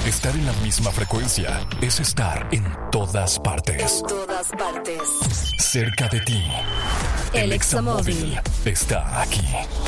Estar en la misma frecuencia es estar en todas partes. En todas partes. Cerca de ti. El Examóvil está aquí.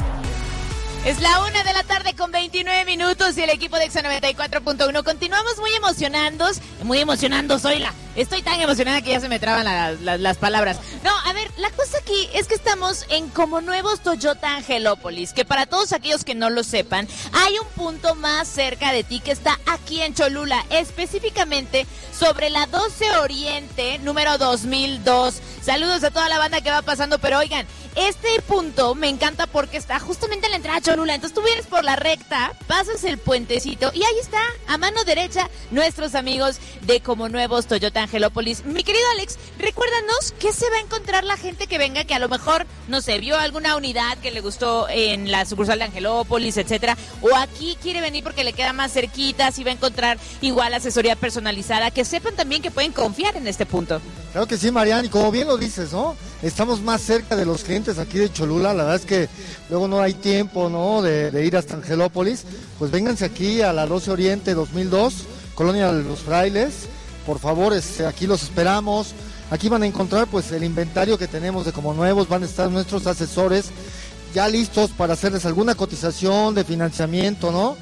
Es la 1:00 con 29 minutos y el equipo de Exa 94.1. Continuamos muy emocionados, oíla. Estoy tan emocionada que ya se me traban las palabras. No, a ver, la cosa aquí es que estamos en Como Nuevos Toyota Angelópolis, que para todos aquellos que no lo sepan, hay un punto más cerca de ti que está aquí en Cholula, específicamente sobre la 12 Oriente, número 2002. Saludos a toda la banda que va pasando, pero oigan, este punto me encanta porque está justamente en la entrada a Cholula. Entonces tú vienes por la recta, pasas el puentecito y ahí está, a mano derecha, nuestros amigos de Como Nuevos Toyota Angelópolis. Mi querido Alex, recuérdanos qué se va a encontrar la gente que venga, que a lo mejor, no sé, vio alguna unidad que le gustó en la sucursal de Angelópolis, etcétera, o aquí quiere venir porque le queda más cerquita, si va a encontrar igual asesoría personalizada, que sepan también que pueden confiar en este punto. Claro que sí, Mariana, y como bien lo dices, ¿no? Estamos más cerca de los clientes aquí de Cholula, la verdad es que luego no hay tiempo, ¿no? De ir hasta Angelópolis, pues vénganse aquí a la 12 Oriente 2002, Colonia de los Frailes, por favor, aquí los esperamos. Aquí van a encontrar pues el inventario que tenemos de Como Nuevos, van a estar nuestros asesores ya listos para hacerles alguna cotización de financiamiento, ¿no?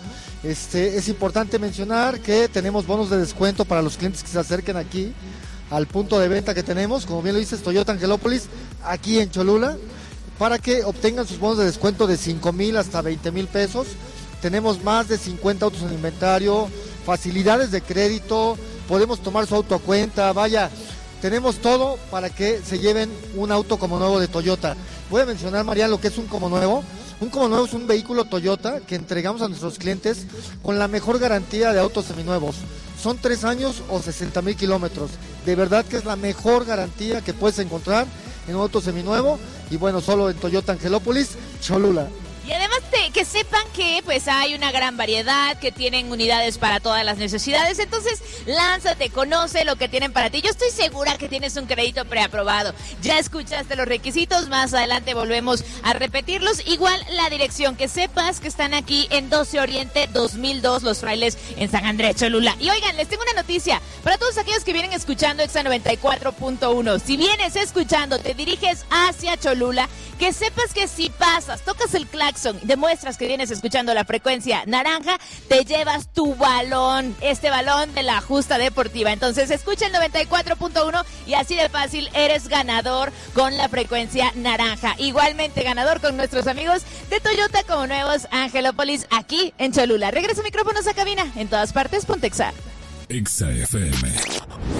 Es importante mencionar que tenemos bonos de descuento para los clientes que se acerquen aquí al punto de venta que tenemos, como bien lo dices, Toyota Angelópolis, aquí en Cholula, para que obtengan sus bonos de descuento de 5,000 hasta 20,000 pesos. Tenemos más de 50 autos en inventario, facilidades de crédito, podemos tomar su auto a cuenta, vaya, tenemos todo para que se lleven un auto como nuevo de Toyota. Voy a mencionar, María, lo que es un como nuevo. Un como nuevo es un vehículo Toyota que entregamos a nuestros clientes con la mejor garantía de autos seminuevos. Son 3 años o 60,000 kilómetros. De verdad que es la mejor garantía que puedes encontrar en un auto seminuevo. Y bueno, solo en Toyota Angelópolis, Cholula. Y además que sepan que pues hay una gran variedad, que tienen unidades para todas las necesidades. Entonces, lánzate, conoce lo que tienen para ti. Yo estoy segura que tienes un crédito preaprobado. Ya escuchaste los requisitos, más adelante volvemos a repetirlos. Igual la dirección, que sepas que están aquí en 12 Oriente 2002, Los Frailes, en San Andrés, Cholula. Y oigan, les tengo una noticia para todos aquellos que vienen escuchando Exa 94.1. Si vienes escuchando, te diriges hacia Cholula, que sepas que si pasas, tocas el claxon, demuestras que vienes escuchando la frecuencia naranja, te llevas tu balón, este balón de la justa deportiva. Entonces escucha el 94.1 y así de fácil eres ganador con la frecuencia naranja. Igualmente ganador con nuestros amigos de Toyota Como Nuevos Angelópolis, aquí en Cholula. Regreso micrófonos a cabina, en todas partes, ponte Exa. Exa FM.